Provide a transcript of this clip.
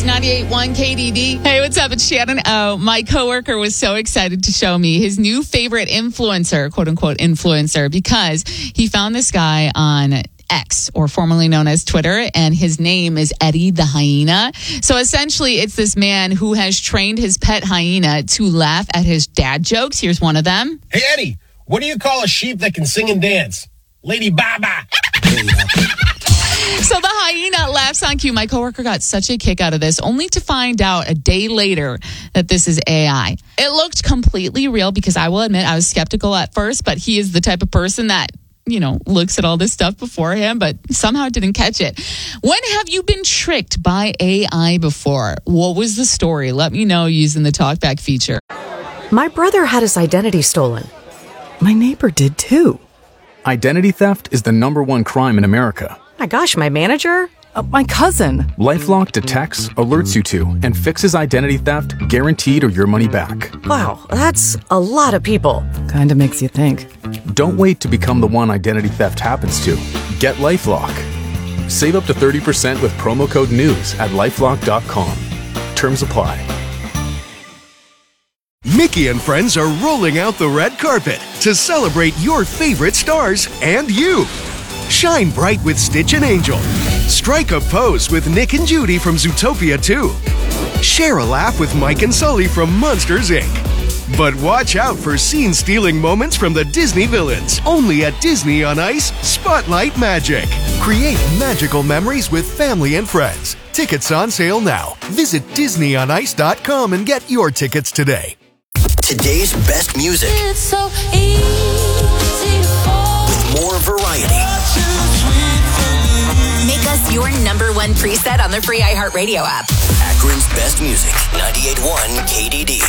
It's 98.1 KDD. Hey, what's up? It's Shannon O. My coworker was so excited to show me his new favorite influencer, quote unquote influencer, because he found this guy on X, or formerly known as Twitter, and his name is Eddie the Hyena. So essentially, it's this man who has trained his pet hyena to laugh at his dad jokes. Here's one of them. Hey, Eddie, what do you call a sheep that can sing and dance? Lady Baba. So the hyena laughs on cue. My coworker got such a kick out of this, only to find out a day later that this is AI. It looked completely real because I will admit I was skeptical at first, but he is the type of person that, looks at all this stuff beforehand, but somehow didn't catch it. When have you been tricked by AI before? What was the story? Let me know using the TalkBack feature. My brother had his identity stolen. My neighbor did too. Identity theft is the #1 crime in America. My gosh, my manager? My cousin. LifeLock detects, alerts you to, and fixes identity theft guaranteed or your money back. Wow, that's a lot of people. Kinda makes you think. Don't wait to become the one identity theft happens to. Get LifeLock. Save up to 30% with promo code NEWS at LifeLock.com. Terms apply. Mickey and friends are rolling out the red carpet to celebrate your favorite stars and you. Shine bright with Stitch and Angel. Strike a pose with Nick and Judy from Zootopia 2. Share a laugh with Mike and Sully from Monsters, Inc. But watch out for scene-stealing moments from the Disney villains. Only at Disney on Ice Spotlight Magic. Create magical memories with family and friends. Tickets on sale now. Visit DisneyOnIce.com and get your tickets today. Today's best music. It's so easy to fall. With more variety. Make us your #1 preset on the free iHeartRadio app. Akron's best music, 98.1 KDD.